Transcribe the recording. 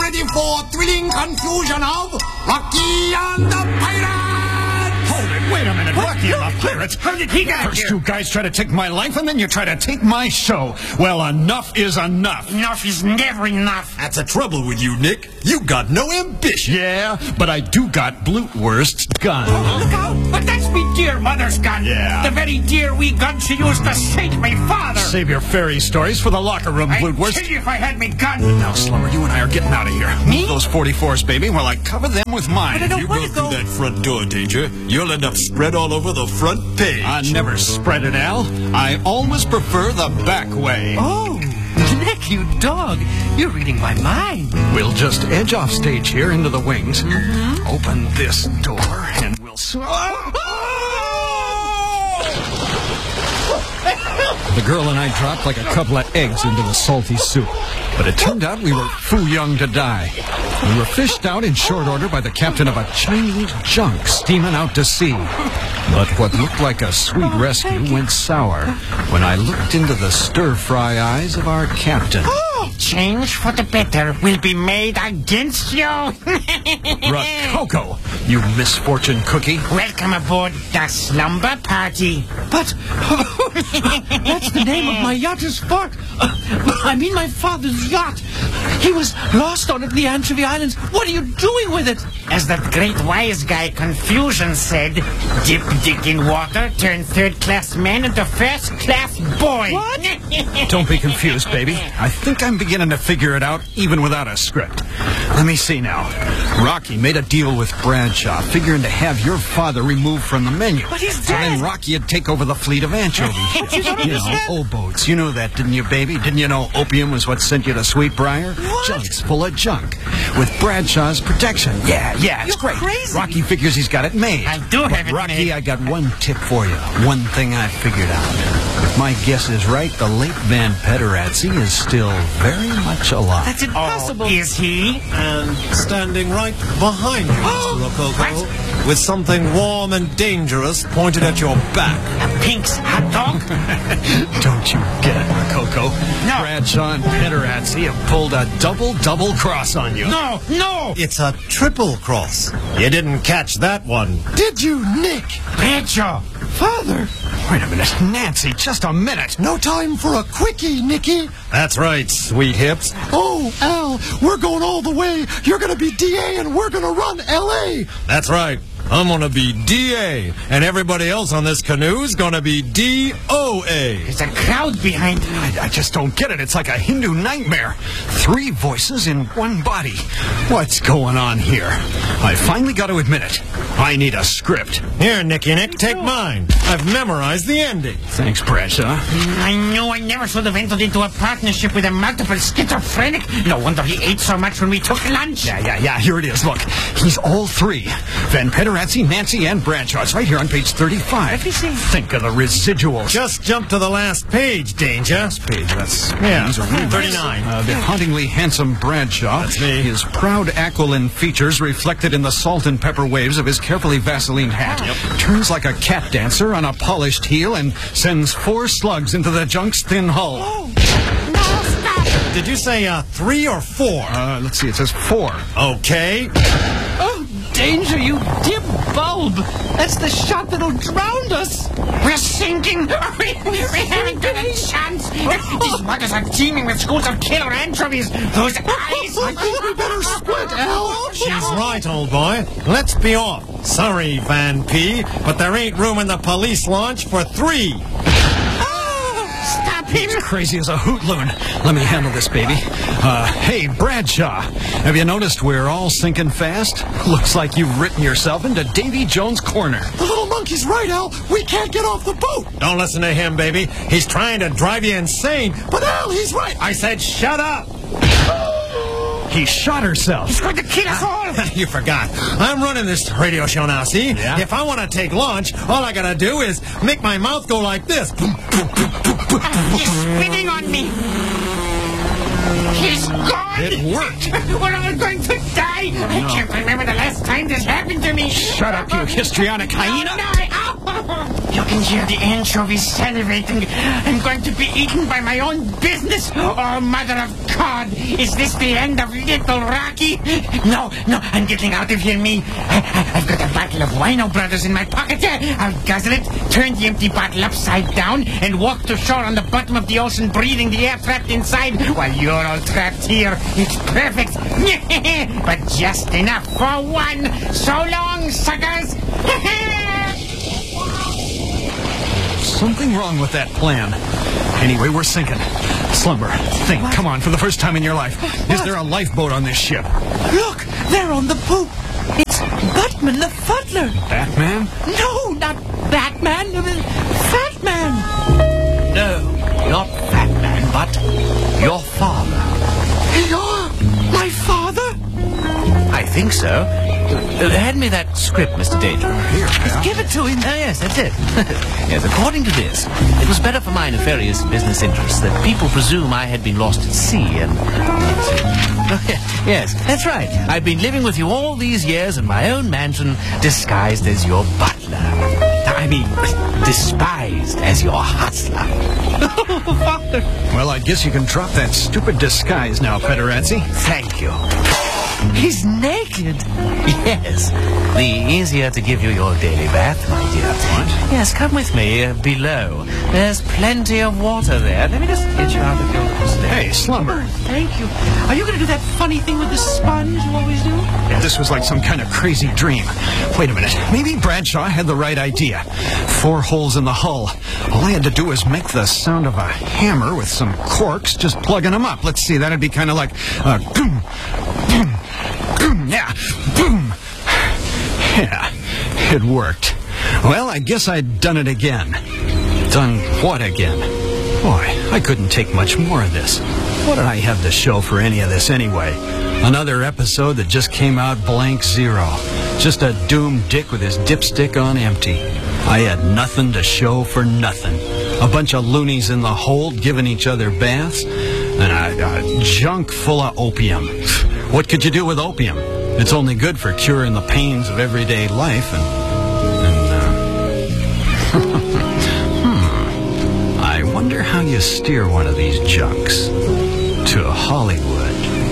ready for thrilling confusion of Rocky and the Pirate! Hold it, wait a minute, Rocky and the Pirate. How did he get First here? you guys try to take my life, and then you try to take my show. Well, enough is enough. Enough is never enough. That's the trouble with you, Nick. You got no ambition. Yeah, but I do got Blutwurst's gun. Look out! But that's me dear mother's gun. Yeah. The very dear wee gun she used to save my father. Save your fairy stories for the locker room, I'd Blutwurst. kill you if I had me gun. Now, Slumber, you and I are getting out of here. Me? Move those 44s, baby, while I cover them with mine. But I don't You want go to through go. that front door, Danger. You'll end up spread all over the front page. I never spread it, Al. I always prefer the back way. Oh, Nick, you dog. You're reading my mind. We'll just edge off stage here into the wings. Open this door, and we'll... The girl and I dropped like a couple of eggs into the salty soup. But it turned out we were too young to die. We were fished out in short order by the captain of a Chinese junk steaming out to sea. But what looked like a sweet rescue went sour when I looked into the stir-fry eyes of our captain. Change for the better will be made against you. Rococo, you misfortune cookie. Welcome aboard the slumber party. But that's the name of my yacht is Spark. I mean my father's yacht. He was lost on it in the Anchovy Islands. What are you doing with it? As that great wise guy Confucius said, dip dick in water, turn third-class man into first-class boy. What? Don't be confused, baby. I think I'm beginning to figure it out, even without a script. Let me see now. Rocky made a deal with Bradshaw, figuring to have your father removed from the menu. But he's So then dead. Rocky'd take over the fleet of anchovy ships. You don't understand. O-boats. You know that, didn't you, baby? Didn't you know opium was what sent you to Sweetbriar? What? Junk's full of junk. With Bradshaw's protection. Yeah, it's You're great. crazy. Rocky figures he's got it made. I do have it Rocky, made. I got one tip for you. One thing I figured out. If my guess is right, the late Van Pederazzi is still very much alive. That's impossible. Oh, is he? And standing right behind you, Mr. Rococo, with something warm and dangerous pointed at your back. A Pink's hot dog? Don't you get it, Rococo? No. Bradshaw and Pederazzi have pulled a double cross on you. No, no! It's a triple cross. You didn't catch that one. Did you, Nick? Bradshaw! Father? Wait a minute. Nancy, just a minute. No time for a quickie, Nicky. That's right, sweet hips. Oh, Al, we're going all the way. You're going to be DA and we're going to run L.A. That's right. I'm gonna be DA, and everybody else on this canoe's gonna be DOA. There's a crowd behind me. I just don't get it. It's like a Hindu nightmare. 3 voices in one body. What's going on here? I finally got to admit it. I need a script. Here, Nicky Nick, take mine. I've memorized the ending. Thanks, Bradshaw. I knew I never should have entered into a partnership with a multiple schizophrenic. No wonder he ate so much when we took lunch. Yeah, here it is. Look, he's all 3. Van Pederazzi, Nancy, and Bradshaw. It's right here on page 35. Let me see. Think of the residuals. Just jump to the last page, Danger. Page, that's... Yeah, these are really 39. the hauntingly handsome Bradshaw. That's me. His proud aquiline features reflected in the salt and pepper waves of his carefully Vaseline hat. Turns like a cat dancer on a polished heel and sends 4 slugs into the junk's thin hull. No, stop! Did you say 3 or 4? Let's see, it says 4. Okay. Oh, danger, you dim bulb. That's the shot that'll drown us. We're sinking! We haven't got a chance! These waters are teeming with schools of killer anchovies! Those eyes! I think we better split, Al. She's right, old boy. Let's be off. Sorry, Van P, but there ain't room in the police launch for 3. Stop him! Crazy as a hoot loon. Let me handle this, baby. Hey, Bradshaw. Have you noticed we're all sinking fast? Looks like you've written yourself into Davy Jones' corner. The little monkey's right, Al. We can't get off the boat. Don't listen to him, baby. He's trying to drive you insane. But Al, he's right. I said shut up. He shot herself. He's going to kill us all! You forgot. I'm running this radio show now, see? Yeah? If I want to take launch, all I gotta do is make my mouth go like this. He's spitting on me! He's gone! It worked. We're all going to die! I can't remember the last time this happened to me! Shut up, you histrionic hyena. Oh, no! You can hear the anchovies salivating. I'm going to be eaten by my own business. Oh, Mother of God. Is this the end of Little Rocky? No, I'm getting out of here, me. I've got a bottle of Wino Brothers in my pocket. I'll guzzle it, turn the empty bottle upside down, and walk to shore on the bottom of the ocean, breathing the air trapped inside, while you're all trapped here. It's perfect. But just enough for one. So long, suckers. Something wrong with that plan. Anyway, we're sinking. Slumber, think, come on, for the first time in your life. Is there a lifeboat on this ship? Look, they're on the poop. It's Batman the Fuddler. Batman? No, not Batman. Fat Man. No, not Fat Man, but your father. My father? I think so. Hand me that script, Mr. Danger. Here, Give it to him. Oh, yes, that's it. Yes, according to this, it was better for my nefarious business interests that people presume I had been lost at sea and... Yes, that's right. I've been living with you all these years in my own mansion, disguised as your butler. I mean, despised as your hustler. Father. Well, I guess you can drop that stupid disguise now, Pederazzi. Thank you. He's naked. Yes. The easier to give you your daily bath, my dear. What? Yes, come with me below. There's plenty of water there. Let me just get you out of your little slip. Hey, Slumber. Thank you. Are you going to do that funny thing with the sponge you always do? This was like some kind of crazy dream. Wait a minute. Maybe Bradshaw had the right idea. 4 holes in the hull. All I had to do was make the sound of a hammer with some corks, just plugging them up. Let's see, that'd be kind of like... boom, boom, boom, yeah, boom. Yeah, it worked. Well, I guess I'd done it again. Done what again? Boy, I couldn't take much more of this. What did I have to show for any of this anyway? Another episode that just came out blank zero. Just a doomed dick with his dipstick on empty. I had nothing to show for nothing. A bunch of loonies in the hold giving each other baths. And a junk full of opium. What could you do with opium? It's only good for curing the pains of everyday life I wonder how you steer one of these junks to Hollywood.